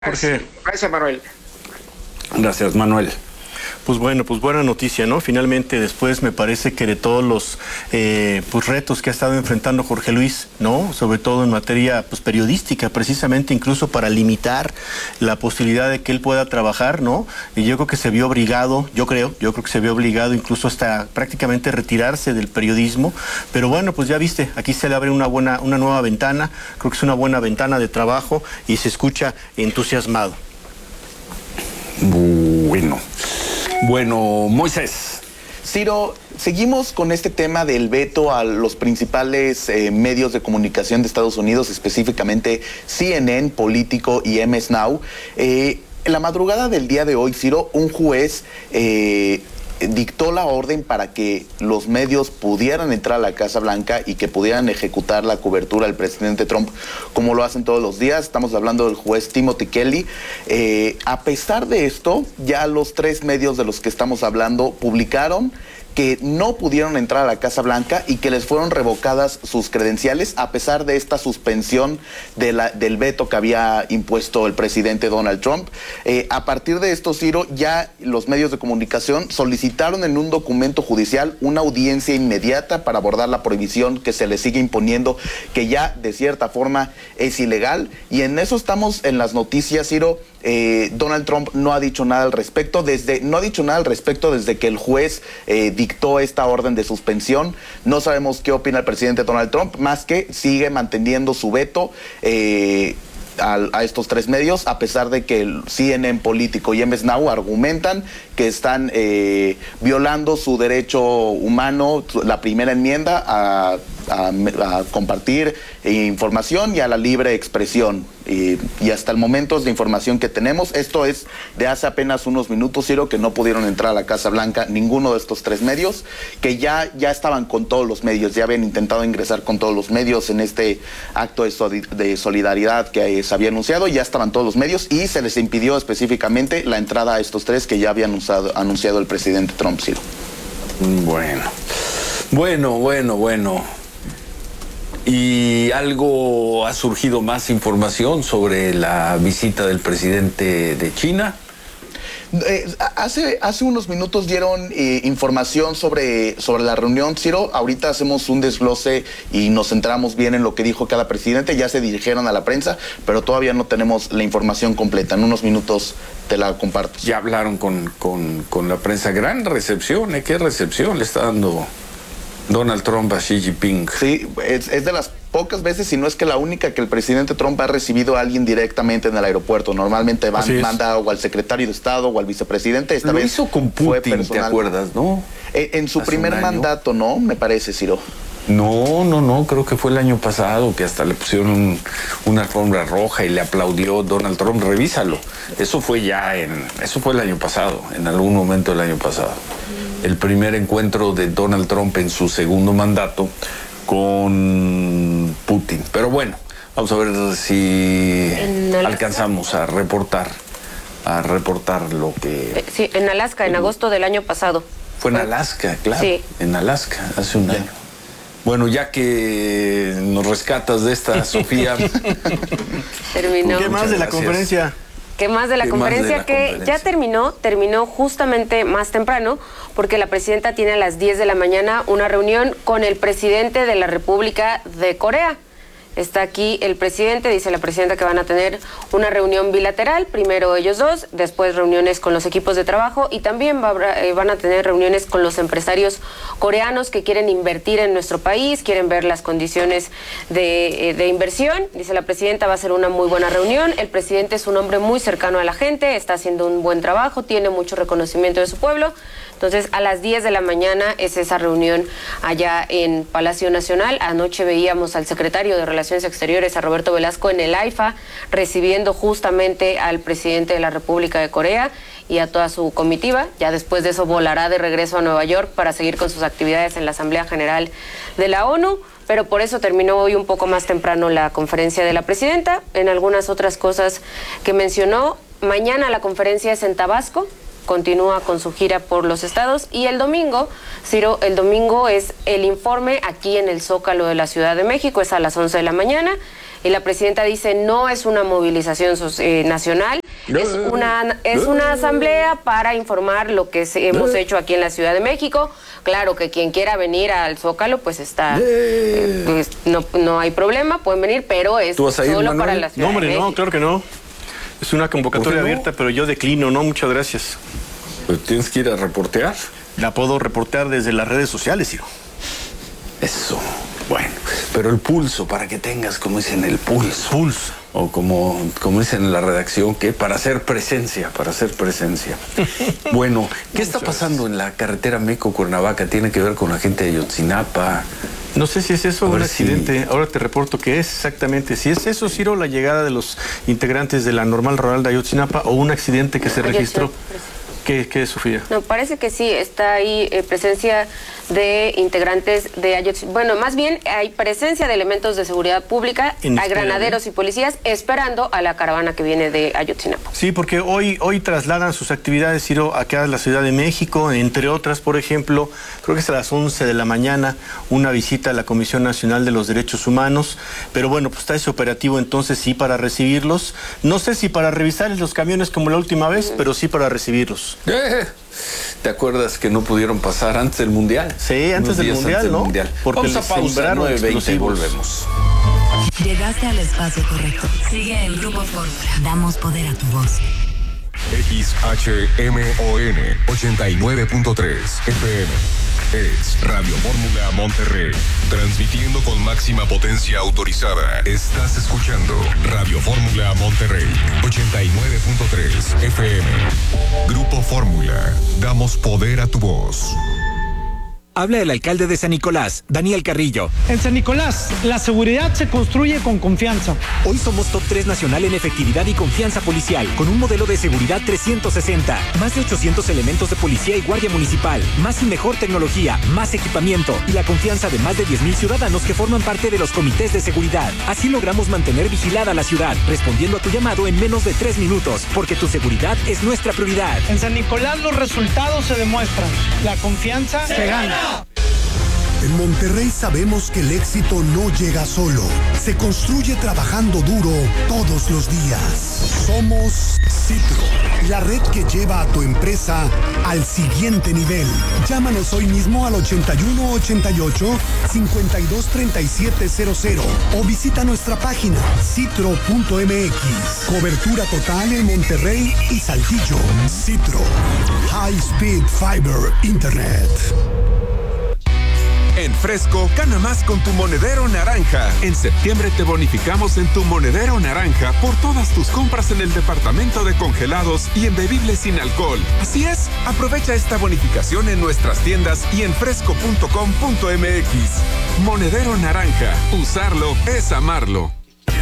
Jorge. Gracias, Manuel. Gracias, Manuel. Pues bueno, pues buena noticia, ¿no? Finalmente, después me parece que de todos los retos que ha estado enfrentando Jorge Luis, ¿no? Sobre todo en materia periodística, precisamente incluso para limitar la posibilidad de que él pueda trabajar, ¿no? Y yo creo que se vio obligado, yo creo que se vio obligado incluso hasta prácticamente retirarse del periodismo. Pero bueno, pues ya viste, aquí se le abre una nueva ventana, creo que es una buena ventana de trabajo y se escucha entusiasmado. Bueno, Moisés. Ciro, seguimos con este tema del veto a los principales medios de comunicación de Estados Unidos, específicamente CNN, Político y MS Now. En la madrugada del día de hoy, Ciro, un juez dictó la orden para que los medios pudieran entrar a la Casa Blanca y que pudieran ejecutar la cobertura del presidente Trump como lo hacen todos los días. Estamos hablando del juez Timothy Kelly. A pesar de esto, ya los 3 medios de los que estamos hablando publicaron que no pudieron entrar a la Casa Blanca y que les fueron revocadas sus credenciales a pesar de esta suspensión del veto que había impuesto el presidente Donald Trump. A partir de esto, Ciro, ya los medios de comunicación solicitaron en un documento judicial una audiencia inmediata para abordar la prohibición que se les sigue imponiendo, que ya de cierta forma es ilegal. Y en eso estamos en las noticias, Ciro. Donald Trump no ha dicho nada al respecto desde que el juez dictó esta orden de suspensión. No sabemos qué opina el presidente Donald Trump, más que sigue manteniendo su veto a estos 3 medios, a pesar de que el CNN, Político y MS Now argumentan que están violando su derecho humano, la primera enmienda a compartir información y a la libre expresión. Y hasta el momento es la información que tenemos. Esto es de hace apenas unos minutos, Ciro, que no pudieron entrar a la Casa Blanca ninguno de estos 3 medios, que ya estaban con todos los medios, ya habían intentado ingresar con todos los medios en este acto de solidaridad que se había anunciado. Ya estaban todos los medios y se les impidió específicamente la entrada a estos 3 que ya había anunciado el presidente Trump, Ciro. Bueno. ¿Y algo ha surgido más información sobre la visita del presidente de China? Hace unos minutos dieron información sobre la reunión, Ciro. Ahorita hacemos un desglose y nos centramos bien en lo que dijo cada presidente. Ya se dirigieron a la prensa, pero todavía no tenemos la información completa. En unos minutos te la comparto. Ya hablaron con la prensa. Gran recepción, ¿Qué recepción le está dando Donald Trump a Xi Jinping? Sí, es de las pocas veces, si no es que la única, que el presidente Trump ha recibido a alguien directamente en el aeropuerto. Normalmente manda o al secretario de Estado o al vicepresidente. Esta vez hizo con Putin, ¿te acuerdas, no? En su primer mandato, ¿no? Me parece, Ciro. No, creo que fue el año pasado que hasta le pusieron una alfombra roja y le aplaudió Donald Trump. Revísalo. Eso fue el año pasado, en algún momento del año pasado. El primer encuentro de Donald Trump en su segundo mandato con Putin. Pero bueno, vamos a ver si alcanzamos a reportar lo que... Sí, en Alaska, en agosto del año pasado. Fue en Alaska, claro. Sí. En Alaska, hace un año. Bueno, ya que nos rescatas de esta, Sofía... Terminó. ¿Qué más de la conferencia? ¿Qué más de la conferencia? Ya terminó justamente más temprano, porque la presidenta tiene a las 10 de la mañana una reunión con el presidente de la República de Corea. Está aquí el presidente, dice la presidenta que van a tener una reunión bilateral, primero ellos dos, después reuniones con los equipos de trabajo y también van a tener reuniones con los empresarios coreanos que quieren invertir en nuestro país, quieren ver las condiciones de inversión. Dice la presidenta, va a ser una muy buena reunión. El presidente es un hombre muy cercano a la gente, está haciendo un buen trabajo, tiene mucho reconocimiento de su pueblo. Entonces, a las 10 de la mañana es esa reunión allá en Palacio Nacional. Anoche veíamos al secretario de Relaciones Exteriores, a Roberto Velasco, en el AIFA, recibiendo justamente al presidente de la República de Corea y a toda su comitiva. Ya después de eso volará de regreso a Nueva York para seguir con sus actividades en la Asamblea General de la ONU. Pero por eso terminó hoy un poco más temprano la conferencia de la presidenta. En algunas otras cosas que mencionó, mañana la conferencia es en Tabasco. Continúa con su gira por los estados y el domingo, Ciro, el domingo es el informe aquí en el Zócalo de la Ciudad de México, es a las 11 de la mañana y la presidenta dice no es una movilización nacional, es una asamblea para informar lo que hemos hecho aquí en la Ciudad de México. Claro que quien quiera venir al Zócalo pues está, pues, no hay problema, pueden venir, pero es solo para la Ciudad de México. No, claro que no. Es una convocatoria abierta, pero yo declino, no, muchas gracias. Pues tienes que ir a reportear. La puedo reportear desde las redes sociales, Ciro. Eso, bueno, pero el pulso, para que tengas, como dicen, el pulso. Pulso. O como dicen en la redacción, que para hacer presencia. Bueno, ¿qué está pasando en la carretera México-Cuernavaca? ¿Tiene que ver con la gente de Ayotzinapa? No sé si es eso un accidente. Ahora te reporto que es exactamente. Si es eso, Ciro, la llegada de los integrantes de la Normal Rural de Ayotzinapa o un accidente que se registró. ¿Qué es, Sofía? No, parece que sí, está ahí presencia de integrantes de Ayotzinapa. Bueno, más bien hay presencia de elementos de seguridad pública, hay granaderos y policías esperando a la caravana que viene de Ayotzinapa. Sí, porque hoy trasladan sus actividades, Ciro, acá a la Ciudad de México, entre otras, por ejemplo, creo que es a las 11 de la mañana, una visita a la Comisión Nacional de los Derechos Humanos, pero bueno, pues está ese operativo entonces sí para recibirlos. No sé si para revisarles los camiones como la última vez, pero sí para recibirlos. ¿Te acuerdas que no pudieron pasar antes del Mundial? Sí, antes del Mundial, ¿no? Porque vamos a pausa, 9:20 y volvemos. Llegaste al espacio correcto. Sigue el Grupo Fórmula. Damos poder a tu voz. XHMON 89.3 FM. Es Radio Fórmula Monterrey. Transmitiendo con máxima potencia autorizada. Estás escuchando Radio Fórmula Monterrey 89.3 FM. Grupo Fórmula. Damos poder a tu voz. Habla el alcalde de San Nicolás, Daniel Carrillo. En San Nicolás, la seguridad se construye con confianza. Hoy somos top 3 nacional en efectividad y confianza policial, con un modelo de seguridad 360. Más de 800 elementos de policía y guardia municipal. Más y mejor tecnología, más equipamiento y la confianza de más de 10,000 ciudadanos que forman parte de los comités de seguridad. Así logramos mantener vigilada la ciudad, respondiendo a tu llamado en menos de 3 minutos, porque tu seguridad es nuestra prioridad. En San Nicolás los resultados se demuestran. La confianza se gana. En Monterrey sabemos que el éxito no llega solo, se construye trabajando duro todos los días. Somos Citro, la red que lleva a tu empresa al siguiente nivel. Llámanos hoy mismo al 8188-523700 o visita nuestra página citro.mx. Cobertura total en Monterrey y Saltillo. Citro, High Speed Fiber Internet. En Fresco, gana más con tu monedero naranja. En septiembre te bonificamos en tu monedero naranja por todas tus compras en el departamento de congelados y en bebibles sin alcohol. Así es, aprovecha esta bonificación en nuestras tiendas y en fresco.com.mx. Monedero naranja, usarlo es amarlo.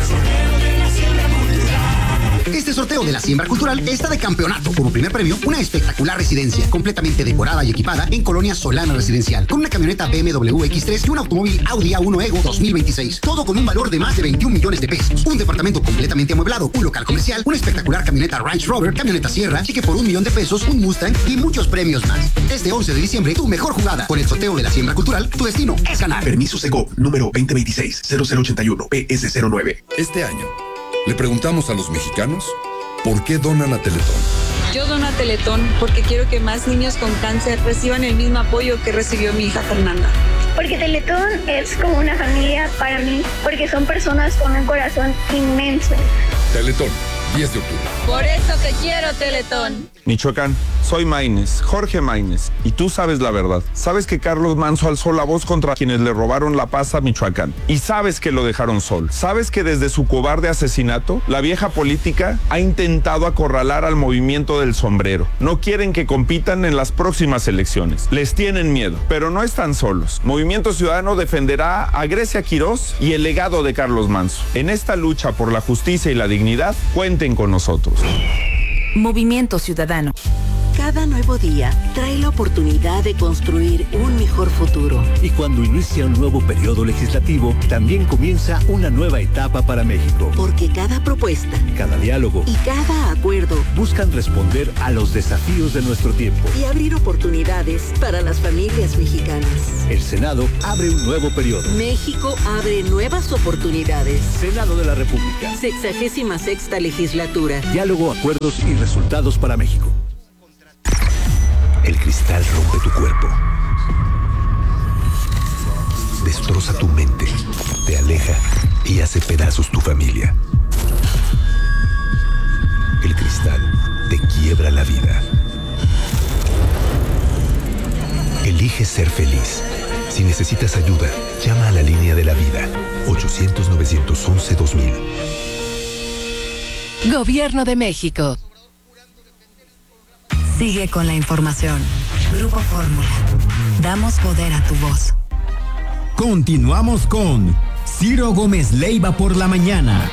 Este sorteo de la Siembra Cultural está de campeonato. Como primer premio, una espectacular residencia, completamente decorada y equipada en Colonia Solana Residencial, con una camioneta BMW X3 y un automóvil Audi A1 Ego 2026. Todo con un valor de más de 21 millones de pesos. Un departamento completamente amueblado, un local comercial, una espectacular camioneta Range Rover, camioneta Sierra, cheque por 1 millón de pesos, un Mustang y muchos premios más. Este 11 de diciembre, tu mejor jugada. Con el sorteo de la Siembra Cultural, tu destino es ganar. Permiso Segov, número 2026-0081, PS09. Este año, le preguntamos a los mexicanos ¿por qué donan a Teletón? Yo dono a Teletón porque quiero que más niños con cáncer reciban el mismo apoyo que recibió mi hija Fernanda. Porque Teletón es como una familia para mí, porque son personas con un corazón inmenso. Teletón, 10 de octubre. Por eso te quiero, Teletón. Michoacán, soy Maínez, Jorge Maínez, y tú sabes la verdad. Sabes que Carlos Manso alzó la voz contra quienes le robaron la paz a Michoacán. Y sabes que lo dejaron solo. Sabes que desde su cobarde asesinato, la vieja política ha intentado acorralar al movimiento del sombrero. No quieren que compitan en las próximas elecciones. Les tienen miedo, pero no están solos. Movimiento Ciudadano defenderá a Grecia Quirós y el legado de Carlos Manso. En esta lucha por la justicia y la dignidad, cuenten con nosotros. Movimiento Ciudadano. Cada nuevo día trae la oportunidad de construir un mejor futuro. Y cuando inicia un nuevo periodo legislativo, también comienza una nueva etapa para México. Porque cada propuesta, cada diálogo y cada acuerdo buscan responder a los desafíos de nuestro tiempo y abrir oportunidades para las familias mexicanas. El Senado abre un nuevo periodo. México abre nuevas oportunidades. Senado de la República. 66ª legislatura. Diálogo, acuerdos y resultados para México. El cristal rompe tu cuerpo. Destroza tu mente. Te aleja y hace pedazos tu familia. El cristal te quiebra la vida. Elige ser feliz. Si necesitas ayuda, llama a la línea de la vida. 800-911-2000. Gobierno de México. Sigue con la información. Grupo Fórmula. Damos poder a tu voz. Continuamos con Ciro Gómez Leiva por la mañana.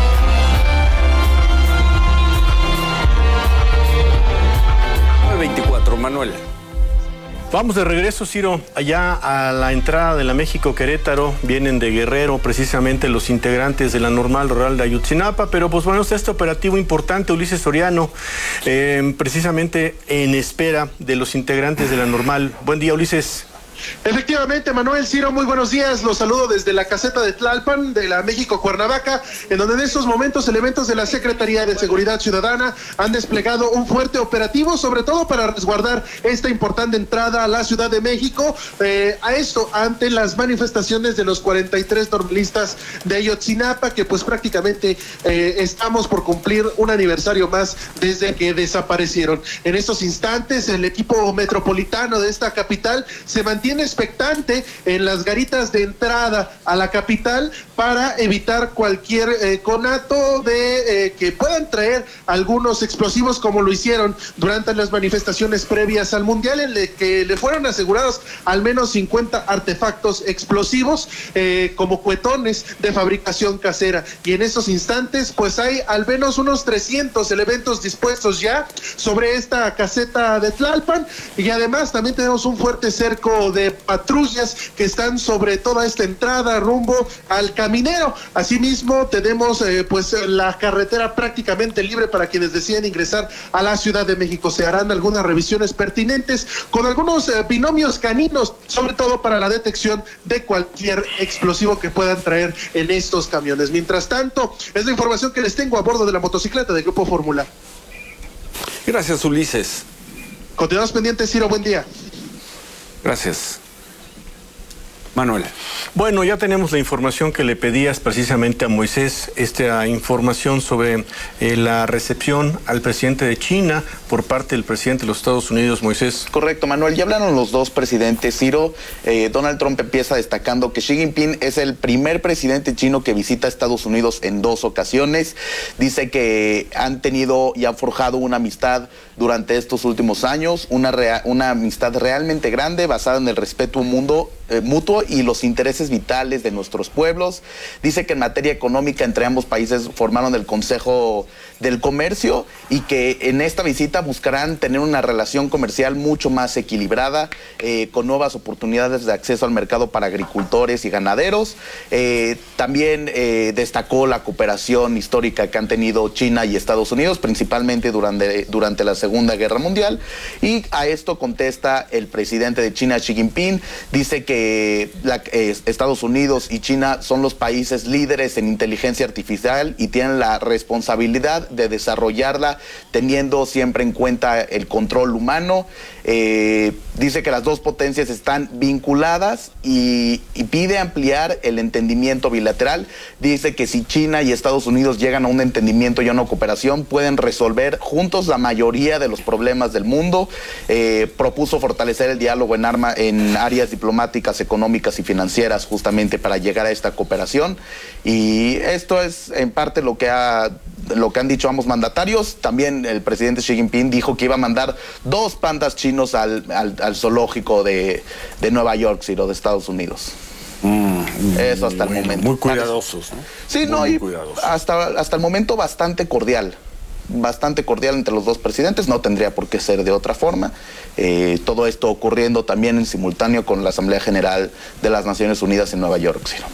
Manuel. Vamos de regreso, Ciro, allá a la entrada de la México-Querétaro. Vienen de Guerrero, precisamente los integrantes de la Normal Rural de Ayotzinapa, pero pues bueno, está este operativo importante, Ulises Soriano, precisamente en espera de los integrantes de la Normal. Buen día, Ulises. Efectivamente, Manuel, Ciro, muy buenos días. Los saludo desde la caseta de Tlalpan, de la México-Cuernavaca, en donde en estos momentos elementos de la Secretaría de Seguridad Ciudadana han desplegado un fuerte operativo, sobre todo para resguardar esta importante entrada a la Ciudad de México. A esto, ante las manifestaciones de los 43 normalistas de Ayotzinapa, que pues prácticamente estamos por cumplir un aniversario más desde que desaparecieron. En estos instantes, el equipo metropolitano de esta capital se mantiene expectante en las garitas de entrada a la capital para evitar cualquier conato de que puedan traer algunos explosivos, como lo hicieron durante las manifestaciones previas al Mundial, en el que le fueron asegurados al menos 50 artefactos explosivos como cuetones de fabricación casera. Y en estos instantes pues hay al menos unos 300 elementos dispuestos ya sobre esta caseta de Tlalpan, y además también tenemos un fuerte cerco de patrullas que están sobre toda esta entrada rumbo al Caminero. Asimismo tenemos pues la carretera prácticamente libre para quienes deciden ingresar a la Ciudad de México. Se harán algunas revisiones pertinentes con algunos binomios caninos, sobre todo para la detección de cualquier explosivo que puedan traer en estos camiones. Mientras tanto, es la información que les tengo a bordo de la motocicleta del Grupo Fórmula. Gracias, Ulises. Continuamos pendientes, Ciro, buen día. Gracias. Manuel. Bueno, ya tenemos la información que le pedías precisamente a Moisés, esta información sobre la recepción al presidente de China por parte del presidente de los Estados Unidos, Moisés. Correcto, Manuel, ya hablaron los dos presidentes, Ciro. Donald Trump empieza destacando que Xi Jinping es el primer presidente chino que visita Estados Unidos en 2 ocasiones. Dice que han tenido y han forjado una amistad durante estos últimos años, una amistad realmente grande, basada en el respeto mutuo y los intereses vitales de nuestros pueblos. Dice que en materia económica entre ambos países formaron el Consejo del Comercio y que en esta visita buscarán tener una relación comercial mucho más equilibrada, con nuevas oportunidades de acceso al mercado para agricultores y ganaderos. También destacó la cooperación histórica que han tenido China y Estados Unidos, principalmente durante la Segunda Guerra Mundial, y a esto contesta el presidente de China, Xi Jinping. Dice que Estados Unidos y China son los países líderes en inteligencia artificial y tienen la responsabilidad de desarrollarla teniendo siempre en cuenta el control humano. Dice que las dos potencias están vinculadas y pide ampliar el entendimiento bilateral. Dice que si China y Estados Unidos llegan a un entendimiento y a una cooperación, pueden resolver juntos la mayoría de los problemas del mundo. Propuso fortalecer el diálogo en áreas diplomáticas, económicas y financieras, justamente para llegar a esta cooperación. Y esto es en parte lo que han dicho ambos mandatarios. También el presidente Xi Jinping dijo que iba a mandar 2 pandas chinos al zoológico de Nueva York, Ciro, de Estados Unidos. Eso hasta el momento. Muy cuidadosos, ¿no? Sí, muy cuidadosos. Hasta el momento bastante cordial. bastante cordial entre los dos presidentes, no tendría por qué ser de otra forma. Todo esto ocurriendo también en simultáneo con la Asamblea General de las Naciones Unidas en Nueva York, Ciro.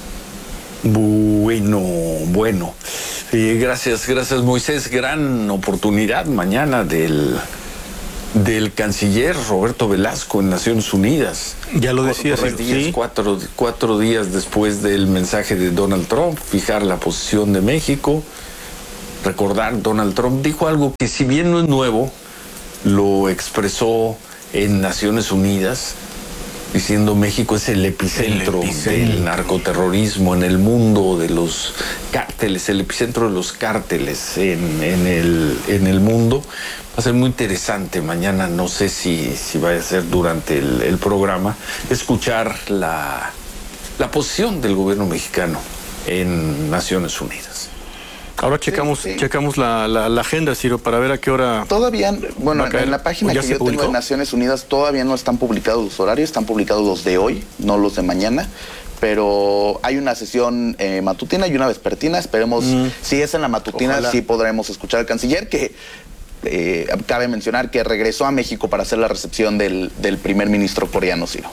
Bueno. Gracias Moisés. Gran oportunidad mañana del canciller Roberto Velasco en Naciones Unidas. Ya lo decía, sí. Cuatro días después del mensaje de Donald Trump, fijar la posición de México. Recordar, Donald Trump dijo algo que, si bien no es nuevo, lo expresó en Naciones Unidas, diciendo México es el epicentro del narcoterrorismo en el mundo, de los cárteles, el epicentro de los cárteles en el mundo. Va a ser muy interesante mañana, no sé si vaya a ser durante el programa, escuchar la posición del gobierno mexicano en Naciones Unidas. Ahora checamos la agenda, Ciro, para ver a qué hora... Todavía, bueno, en la página que yo tengo de Naciones Unidas todavía no están publicados los horarios, están publicados los de hoy, no los de mañana, pero hay una sesión matutina y una vespertina. Esperemos, si es en la matutina, sí podremos escuchar al canciller, que cabe mencionar que regresó a México para hacer la recepción del primer ministro coreano, Ciro.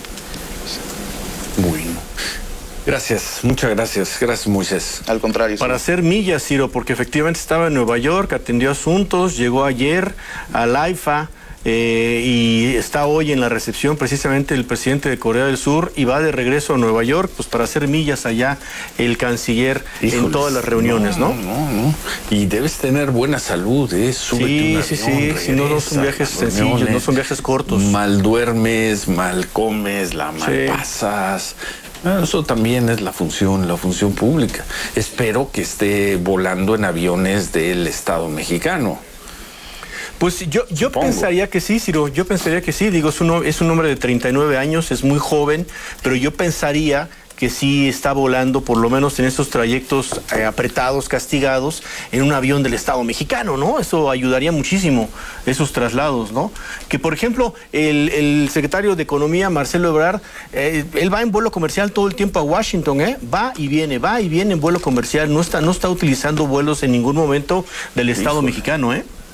Bueno. Gracias, muchas gracias. Gracias, Moisés. Al contrario. Para hacer millas, Ciro, porque efectivamente estaba en Nueva York, atendió asuntos, llegó ayer al AIFA y está hoy en la recepción precisamente el presidente de Corea del Sur y va de regreso a Nueva York, pues para hacer millas allá el canciller. Híjoles, en todas las reuniones, ¿no? Y debes tener buena salud, súbete un avión, si no son viajes sencillos, no son viajes cortos. Mal duermes, mal comes, mal pasas. Eso también es la función pública. Espero que esté volando en aviones del Estado mexicano. Pues yo pensaría que sí, Ciro, yo pensaría que sí. Digo, es un hombre de 39 años, es muy joven, pero yo pensaría que sí está volando, por lo menos en estos trayectos apretados, castigados, en un avión del Estado mexicano, ¿no? Eso ayudaría muchísimo, esos traslados, ¿no? Que, por ejemplo, el secretario de Economía, Marcelo Ebrard, él va en vuelo comercial todo el tiempo a Washington, va y viene en vuelo comercial, no está utilizando vuelos en ningún momento del Estado mexicano,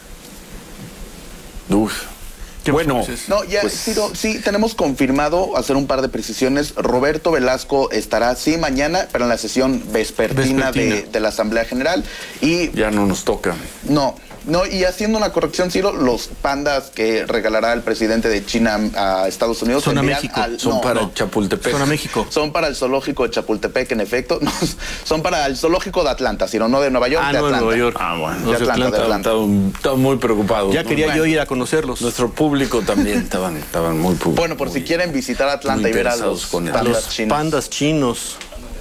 Bueno, no, ya, pues, Ciro, sí, tenemos confirmado, hacer un par de precisiones. Roberto Velasco estará, sí, mañana, pero en la sesión vespertina. De la Asamblea General. Y ya no nos toca. No, y haciendo una corrección, Ciro, los pandas que regalará el presidente de China a Estados Unidos son a México. Son para Chapultepec. Son a México. Son para el zoológico de Chapultepec, en efecto. No, son para el zoológico de Atlanta, Ciro, no de Nueva York, de Atlanta. No, de Nueva York. Bueno. De Atlanta. Estaba muy preocupado. Ya quería yo ir a conocerlos. Nuestro público también estaban muy públicos. Bueno, por si quieren visitar Atlanta y ver a los pandas chinos.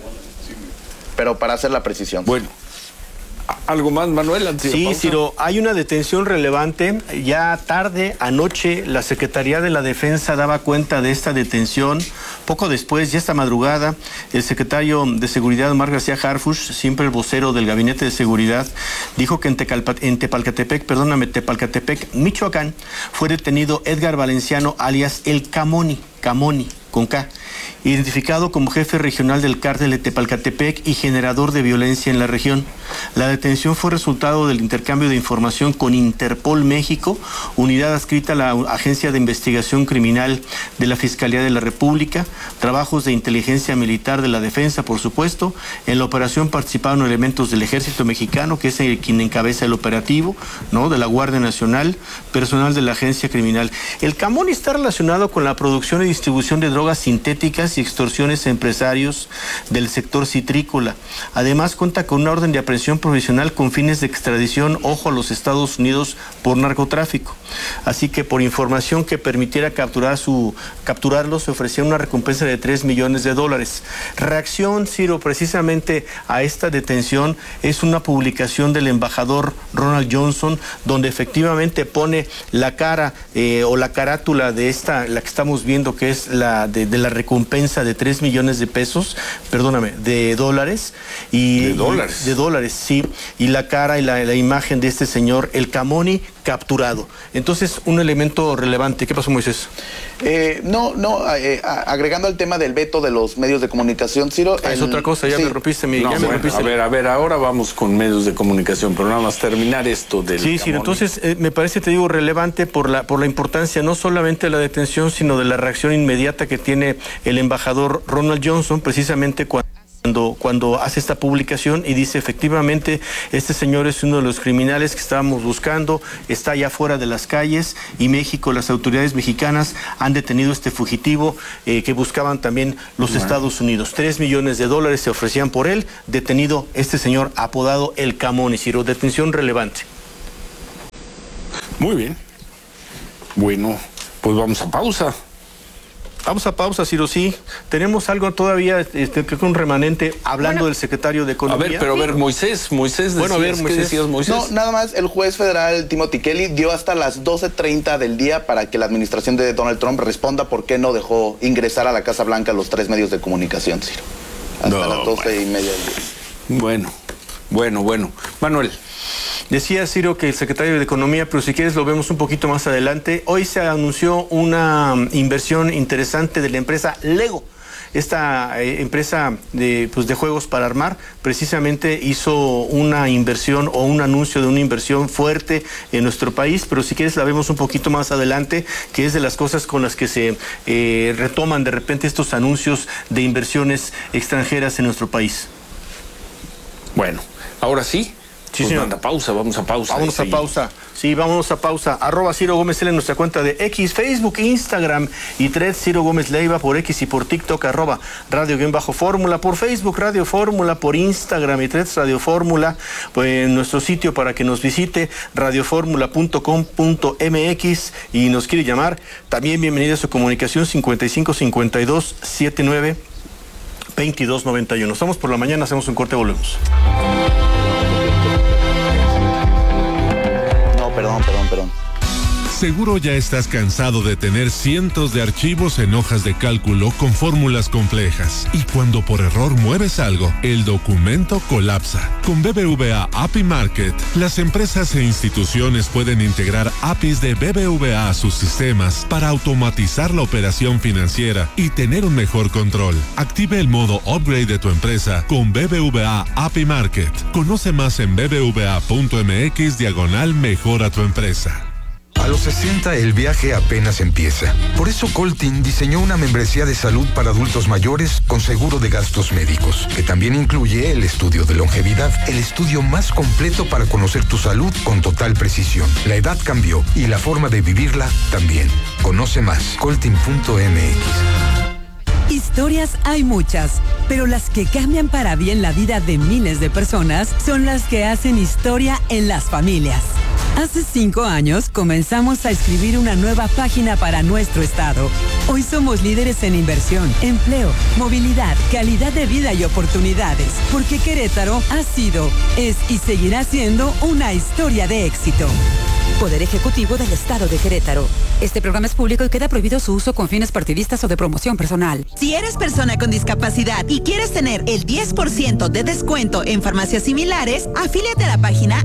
Pero para hacer la precisión. Bueno. ¿Algo más, Manuel? Sí, Ciro, hay una detención relevante. Ya tarde, anoche, la Secretaría de la Defensa daba cuenta de esta detención. Poco después, ya esta madrugada, el secretario de Seguridad, Omar García Harfuch, siempre el vocero del Gabinete de Seguridad, dijo que en Tepalcatepec, Michoacán, fue detenido Edgar Valenciano, alias El Camoni, con K, identificado como jefe regional del cártel de Tepalcatepec y generador de violencia en la región. La detención fue resultado del intercambio de información con Interpol México, unidad adscrita a la Agencia de Investigación Criminal de la Fiscalía de la República, trabajos de inteligencia militar de la defensa, por supuesto. En la operación participaron elementos del Ejército Mexicano, que es quien encabeza el operativo, ¿no?, de la Guardia Nacional, personal de la Agencia Criminal. El Camoni está relacionado con la producción y distribución de drogas sintéticas y extorsiones a empresarios del sector citrícola. Además, cuenta con una orden de aprehensión provisional con fines de extradición, a los Estados Unidos por narcotráfico. Así que por información que permitiera capturarlo, se ofrecía una recompensa de $3 millones. Reacción, Ciro, precisamente a esta detención es una publicación del embajador Ronald Johnson, donde efectivamente pone la cara o la carátula de la que estamos viendo, que es la de la recompensa de $3 millones, de dólares. De dólares, sí. Y la cara y la imagen de este señor, el Camoni, capturado. Entonces, un elemento relevante. ¿Qué pasó, Moisés? Agregando al tema del veto de los medios de comunicación, Ciro. Es otra cosa, ya me rompiste mi... No, a ver, ahora vamos con medios de comunicación, pero nada más terminar esto del... Sí, Ciro, entonces me parece, te digo, relevante por la importancia no solamente de la detención, sino de la reacción inmediata que tiene el embajador Ronald Johnson, precisamente cuando hace esta publicación y dice, efectivamente, este señor es uno de los criminales que estábamos buscando, está allá fuera de las calles, y México, las autoridades mexicanas han detenido este fugitivo que buscaban también los Estados Unidos. $3 millones se ofrecían por él, detenido este señor apodado El Camón, y Ciro, detención relevante. Muy bien. Bueno, pues vamos a pausa. Vamos a pausa, Ciro, sí. Tenemos algo todavía, creo que un remanente, hablando del secretario de Economía. A ver, Moisés, decías, ¿qué decías, Moisés? No, nada más, el juez federal Timothy Kelly dio hasta las 12:30 del día para que la administración de Donald Trump responda por qué no dejó ingresar a la Casa Blanca los 3 medios de comunicación, Ciro. Hasta las 12:30 del día. Bueno. Manuel. Decía, Ciro, que el secretario de Economía, pero si quieres lo vemos un poquito más adelante. Hoy se anunció una inversión interesante de la empresa Lego. Esta empresa de juegos para armar precisamente hizo una inversión o un anuncio de una inversión fuerte en nuestro país, pero si quieres la vemos un poquito más adelante, que es de las cosas con las que se retoman de repente estos anuncios de inversiones extranjeras en nuestro país. Bueno, ahora sí. Sí, señor. Vamos a pausa. Sí, vámonos a pausa. @Ciro Gómez L en nuestra cuenta de X, Facebook, Instagram y Threads, Ciro Gómez Leiva por X y por TikTok, @Radio_Fórmula, por Facebook, Radio Fórmula, por Instagram y Threads, Radio Fórmula, pues en nuestro sitio para que nos visite, radioformula.com.mx, y nos quiere llamar. También bienvenida a su comunicación, 5552-79-2291. Estamos por la mañana, hacemos un corte, volvemos. Perdón. Seguro ya estás cansado de tener cientos de archivos en hojas de cálculo con fórmulas complejas. Y cuando por error mueves algo, el documento colapsa. Con BBVA API Market, las empresas e instituciones pueden integrar APIs de BBVA a sus sistemas para automatizar la operación financiera y tener un mejor control. Active el modo Upgrade de tu empresa con BBVA API Market. Conoce más en bbva.mx/mejora tu empresa. A los 60 el viaje apenas empieza. Por eso Coltin diseñó una membresía de salud para adultos mayores con seguro de gastos médicos, que también incluye el estudio de longevidad, el estudio más completo para conocer tu salud con total precisión. La edad cambió y la forma de vivirla también. Conoce más, coltin.mx. Historias hay muchas, pero las que cambian para bien la vida de miles de personas son las que hacen historia en las familias. Hace 5 años comenzamos a escribir una nueva página para nuestro estado. Hoy somos líderes en inversión, empleo, movilidad, calidad de vida y oportunidades, porque Querétaro ha sido, es y seguirá siendo una historia de éxito. Poder Ejecutivo del Estado de Querétaro. Este programa es público y queda prohibido su uso con fines partidistas o de promoción personal. Si eres persona con discapacidad y quieres tener el 10% de descuento en farmacias similares, afíliate a la página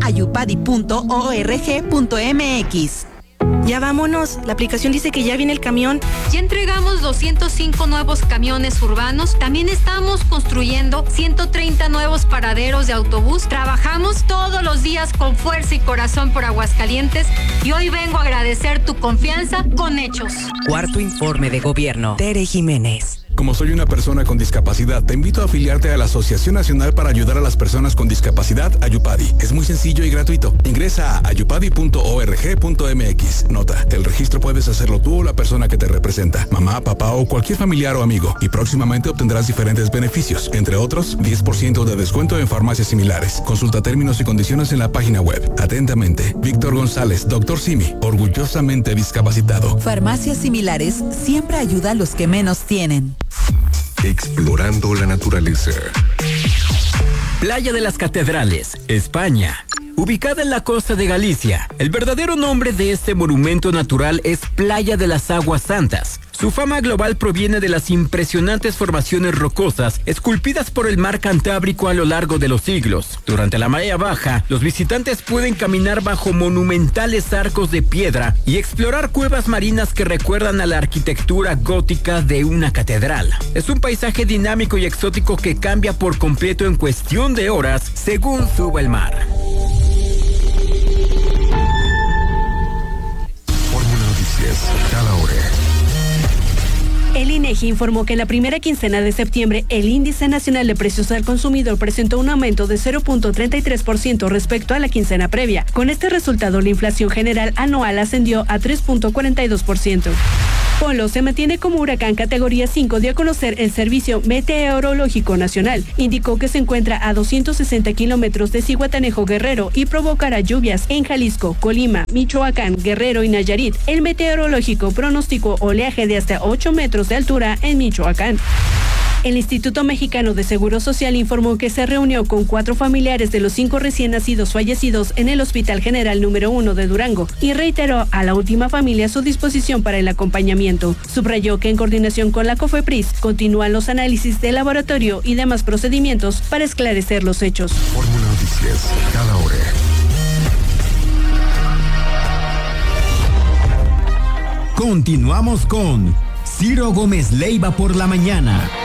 ayupadi.org.mx. Ya vámonos, la aplicación dice que ya viene el camión. Ya entregamos 205 nuevos camiones urbanos, también estamos construyendo 130 nuevos paraderos de autobús. Trabajamos todos los días con fuerza y corazón por Aguascalientes y hoy vengo a agradecer tu confianza con hechos. Cuarto informe de gobierno. Tere Jiménez. Como soy una persona con discapacidad, te invito a afiliarte a la Asociación Nacional para Ayudar a las Personas con Discapacidad, Ayupadi. Es muy sencillo y gratuito. Ingresa a ayupadi.org.mx. Nota, el registro puedes hacerlo tú o la persona que te representa, mamá, papá o cualquier familiar o amigo. Y próximamente obtendrás diferentes beneficios, entre otros, 10% de descuento en farmacias similares. Consulta términos y condiciones en la página web. Atentamente, Víctor González, Dr. Simi, orgullosamente discapacitado. Farmacias similares siempre ayuda a los que menos tienen. Explorando la naturaleza. Playa de las Catedrales, España. ubicada en la costa de Galicia. El verdadero nombre de este monumento natural es Playa de las Aguas Santas. Su fama global proviene de las impresionantes formaciones rocosas esculpidas por el mar Cantábrico a lo largo de los siglos. Durante la marea baja, los visitantes pueden caminar bajo monumentales arcos de piedra y explorar cuevas marinas que recuerdan a la arquitectura gótica de una catedral. Es un paisaje dinámico y exótico que cambia por completo en cuestión de horas según suba el mar. Fórmula Noticias, cada hora. El INEGI informó que en la primera quincena de septiembre el índice nacional de precios al consumidor presentó un aumento de 0.33% respecto a la quincena previa. Con este resultado, la inflación general anual ascendió a 3.42%. Polo se mantiene como huracán categoría 5, dio a conocer el Servicio Meteorológico Nacional. Indicó que se encuentra a 260 kilómetros de Zihuatanejo, Guerrero, y provocará lluvias en Jalisco, Colima, Michoacán, Guerrero y Nayarit. El meteorológico pronosticó oleaje de hasta 8 metros de altura en Michoacán. El Instituto Mexicano de Seguro Social informó que se reunió con 4 familiares de los 5 recién nacidos fallecidos en el Hospital General número 1 de Durango y reiteró a la última familia su disposición para el acompañamiento. Subrayó que en coordinación con la COFEPRIS continúan los análisis de laboratorio y demás procedimientos para esclarecer los hechos. Fórmula Noticias, cada hora. Continuamos con Ciro Gómez Leiva por la mañana.